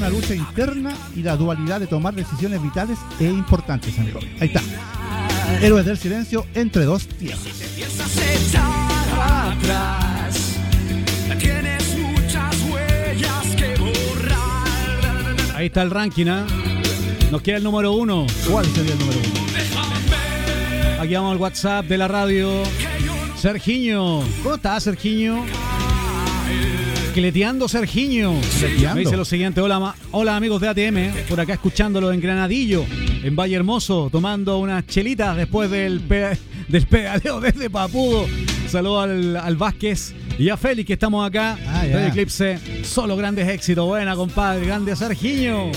una lucha interna y la dualidad de tomar decisiones vitales e importantes, amigo. Ahí está. Héroes del silencio entre dos tierras. Ahí está el ranking, ¿eh? Nos queda el número 1. ¿Cuál sería el número 1? Aquí vamos al WhatsApp de la radio. Sergiño. ¿Cómo estás, Sergiño? Cleteando Sergiño. Me dice lo siguiente: hola amigos de ATM, por acá escuchándolo en Granadillo, en Valle Hermoso, tomando unas chelitas después del pedaleo desde Papudo. Saludos al Vázquez y a Félix, que estamos acá. El Eclipse, solo grandes éxitos. Buena, compadre, grande Sergiño.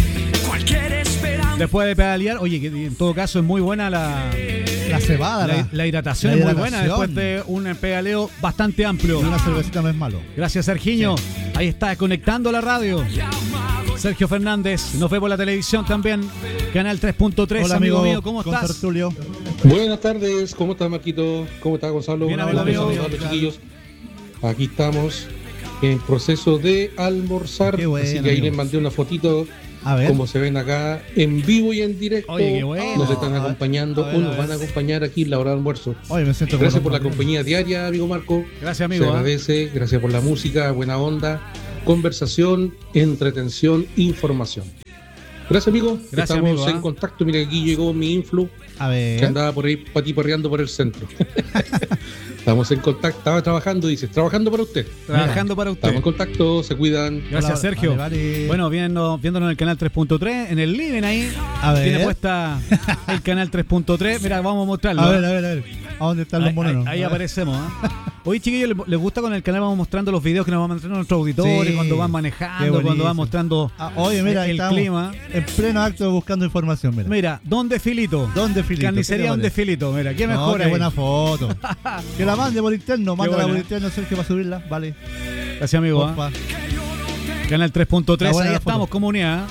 Después de pedalear, oye, que en todo caso es muy buena la cebada. La hidratación es muy buena después de un pedaleo bastante amplio. Y una cervecita no es malo. Gracias, Sergiño. Sí. Ahí está, conectando la radio. Sergio Fernández, nos ve por la televisión también. Canal 3.3. Hola, amigo mío, ¿cómo estás? Tertulio. Buenas tardes, ¿cómo estás, Marquito? ¿Cómo estás, Gonzalo? Bien, amigo. Chiquillos. Aquí estamos en proceso de almorzar. Qué bueno, así que ahí les mandé una fotito. A ver. Como se ven acá en vivo y en directo. Oye, qué bueno. Nos están acompañando o nos van a acompañar aquí en la hora de almuerzo. Oye, me siento gracias por la compañía diaria, amigo Marco. Gracias, amigo. Se agradece, gracias por la música, buena onda, conversación, entretención, información. Gracias, amigo. Gracias, estamos amigo, en contacto. Mira, aquí llegó mi influ. A ver. Que andaba por ahí patiparreando por el centro. Estamos en contacto, estaba trabajando, dice, trabajando para usted. Trabajando para usted. Estamos en contacto, se cuidan. Gracias, Hola, Sergio. vale. Bueno, viéndonos en el canal 3.3, en el living ahí. A ver. Tiene puesta el canal 3.3. Mira, vamos a mostrarlo. A ver. ¿A dónde están los moneros? Ahí aparecemos, ¿eh? Hoy, chiquillos, les gusta con el canal, vamos mostrando los videos que nos van mostrando nuestros auditores, Sí, cuando van manejando, cuando van mostrando oye, mira, el clima. En pleno acto buscando información, mira. Mira, ¿dónde Filito? ¿Dónde Filito? Carnicería ¿Dónde Filito? Mira, qué mejor qué ahí. buena foto. Que la mande por interno, mándala por interno, Sergio, para subirla, vale. Gracias, amigo. Canal 3.3, ahí estamos, comunidad.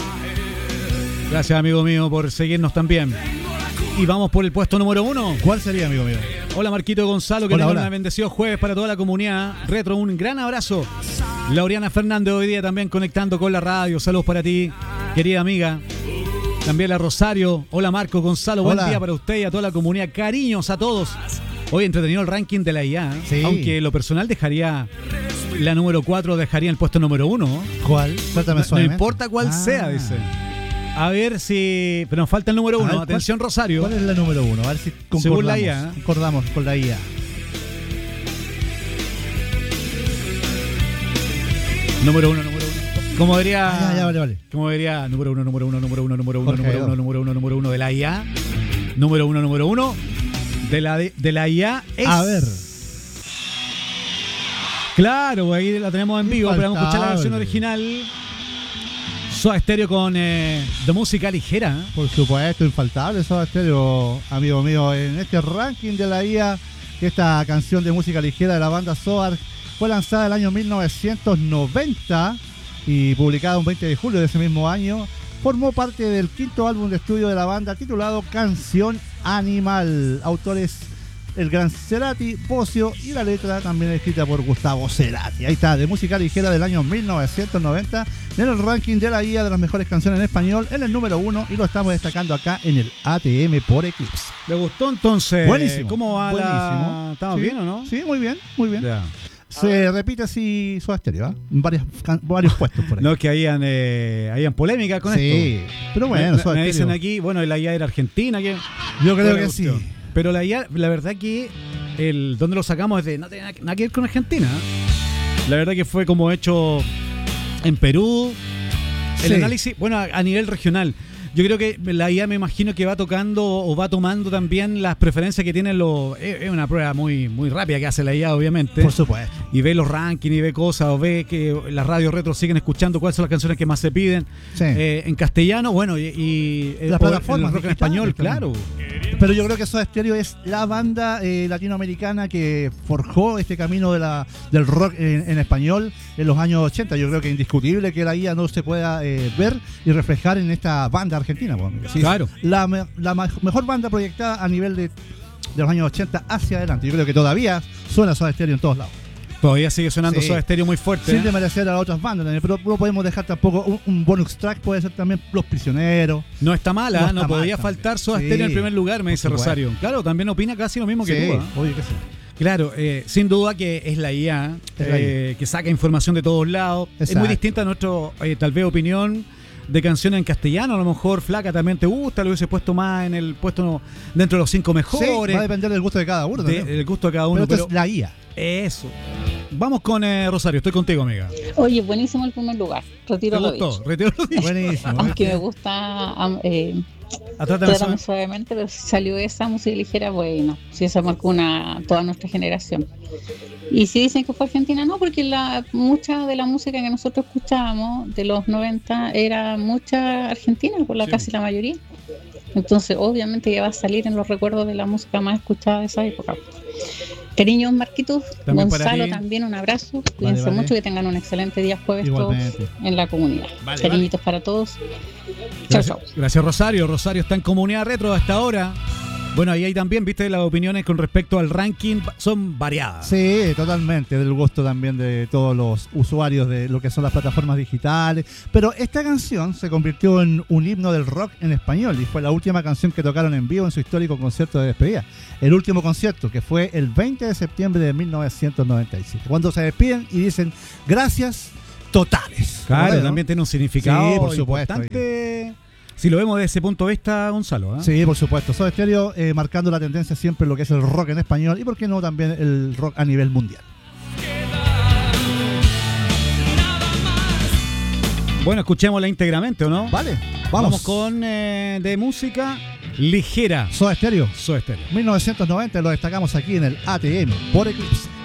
Gracias, amigo mío, por seguirnos también. Y vamos por el puesto número 1. ¿Cuál sería, amigo mío? Hola, Marquito Gonzalo, que tengan un bendecido jueves para toda la comunidad retro. Un gran abrazo. Laureana Fernández hoy día también conectando con la radio. Saludos para ti, querida amiga. También la Rosario. Hola, Marco Gonzalo. Buen día para usted y a toda la comunidad. Cariños a todos. Hoy entretenido el ranking de la IA. Sí. Aunque lo personal dejaría la número 4, dejaría el puesto número 1. ¿Cuál? Trátame No importa cuál sea, dice. A ver si... Pero nos falta el número 1. Atención, Rosario. ¿Cuál es la número 1? A ver si concordamos. Según la IA. Concordamos con la IA. Número 1. Como diría... Vale. Como diría número 1 de la IA. Número 1 de la IA es... A ver. Claro, ahí la tenemos en vivo, pero vamos a escuchar la versión original. Soda Stereo con de música ligera. Por supuesto, infaltable Soda Stereo, amigo mío, en este ranking de la IA. Esta canción de música ligera de la banda Soda fue lanzada el año 1990 y publicada un 20 de julio de ese mismo año. Formó parte del quinto álbum de estudio de la banda titulado Canción Animal. Autores el gran Cerati, Bocio, y la letra también escrita por Gustavo Cerati. Ahí está, de música ligera del año 1990, en el ranking de la IA de las mejores canciones en español, en el número 1, y lo estamos destacando acá en el ATM por Eclipse. ¿Le gustó entonces? Buenísimo. ¿Cómo va buenísimo. ¿Estamos bien o no? Sí, muy bien. Ya. Se repite así Soda Stereo, ¿eh? Varios puestos por ahí. No, que hayan polémica con esto. Sí, pero bueno, me dicen aquí, bueno, la IA era argentina. Yo creo que sí. Pero la IA, la verdad que donde lo sacamos es de no tiene nada que ver con Argentina. La verdad que fue como hecho en Perú. El análisis, bueno, a nivel regional. Yo creo que la IA me imagino que va tocando o va tomando también las preferencias que tienen los... Es una prueba muy, muy rápida que hace la IA, obviamente. Por supuesto. Y ve los rankings y ve cosas, o ve que las radios retro siguen escuchando cuáles son las canciones que más se piden. Sí. En castellano, bueno, y las plataformas el rock en español, claro. Pero yo creo que Soda Stereo es la banda latinoamericana que forjó este camino del rock en español en los años 80. Yo creo que es indiscutible que la IA no se pueda ver y reflejar en esta banda argentina. Sí, claro. La mejor banda proyectada a nivel de los años 80 hacia adelante. Yo creo que todavía suena Soda Stereo en todos lados. Todavía sigue sonando Sí. Soda Stereo muy fuerte. Sin desmerecer a las otras bandas también, pero no podemos dejar tampoco un bonus track, puede ser también Los Prisioneros. No está mala, No no, está mal podía también. faltar Soda Sí, Stereo en primer lugar, me por dice supuesto. Rosario. Claro, también opina casi lo mismo que Sí, tú. obvio que sí. Claro, sin duda que es la IA, Es la IA. que saca información de todos lados. Es Exacto. muy distinta a nuestro, tal vez, opinión de canciones en castellano. A lo mejor, Flaca, también te gusta, lo hubiese puesto más en el puesto dentro de los 5 Sí, mejores. va a depender del gusto de cada uno también. del gusto de cada uno. Pero esto es la IA. Eso. Vamos con Rosario, estoy contigo, amiga. Oye, buenísimo el primer lugar. Retiro ¿Te lo gustó? dicho. Retiro lo dicho. Buenísimo. Aunque me gusta Trátame Trátame suave. suavemente, pero si salió esa música ligera, bueno, si esa marcó toda nuestra generación. Y si dicen que fue Argentina, no, porque mucha de la música que nosotros escuchábamos de los 90 era mucha argentina, por Sí. casi la mayoría. Entonces, obviamente, ya va a salir en los recuerdos de la música más escuchada de esa época. Cariños, Marquitos, También para Gonzalo, ti. también un abrazo. Cuídense vale. mucho, que tengan un excelente día jueves Igualmente. todos en la comunidad. Vale, Cariñitos para todos. Chao, Gracias, chao. gracias, Rosario. Rosario está en Comunidad Retro hasta ahora. Bueno, ahí también, viste, las opiniones con respecto al ranking son variadas. Sí, totalmente, del gusto también de todos los usuarios de lo que son las plataformas digitales. Pero esta canción se convirtió en un himno del rock en español y fue la última canción que tocaron en vivo en su histórico concierto de despedida. El último concierto, que fue el 20 de septiembre de 1997. Cuando se despiden y dicen gracias totales. Claro, ¿No? también tiene un significado Sí, por supuesto. importante. Si lo vemos desde ese punto de vista, Gonzalo. ¿Eh? Sí, por supuesto. Soda Stereo marcando la tendencia siempre en lo que es el rock en español y, por qué no, también el rock a nivel mundial. Bueno, escuchémosla íntegramente, ¿o no? Vale, Vamos con de música ligera. Soda Stereo. Soda Stereo. 1990 lo destacamos aquí en el ATM por Eclipse.